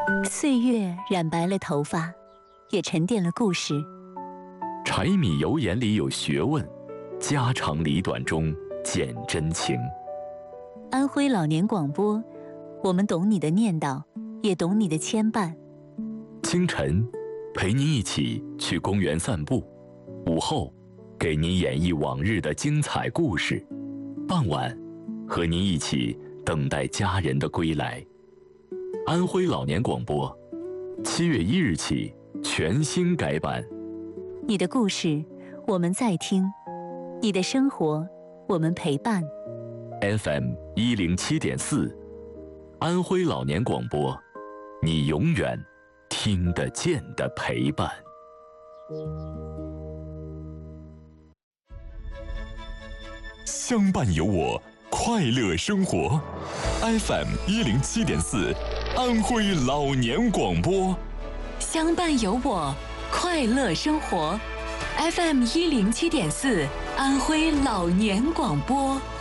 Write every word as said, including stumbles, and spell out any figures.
岁月染白了头发，也沉淀了故事。 柴米油盐里有学问，家长里短中见真情。 安徽老年广播，我们懂你的念叨，也懂你的牵绊。 清晨，陪您一起去公园散步；午后，给您演绎往日的精彩故事；傍晚，和您一起等待家人的归来。安徽老年广播，七月一日起全新改版。 你的故事，我们在听；你的生活，我们陪伴。 F M 一零七点四，安徽老年广播，你永远听得见的陪伴。 相伴有我，快乐生活。F M 一零七点四，安徽老年广播。 相伴有我，快乐生活。F M 一零七点四，安徽老年广播。